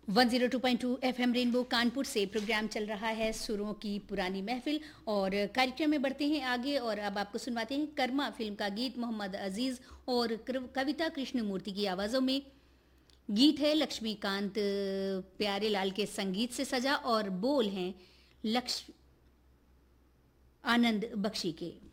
102.2 FM rainbow Kanpur से programme चल रहा है सुरों की पुरानी महफिल और कार्यक्रम में बढ़ते हैं आगे और अब आपको सुनवाते हैं कर्मा फिल्म का गीत मोहम्मद अजीज और कविता कृष्णमूर्ति की आवाज़ों में। गीत है लक्ष्मीकांत प्यारेलाल के संगीत से सजा और बोल हैं लक्ष्मी आनंद बख्शी के।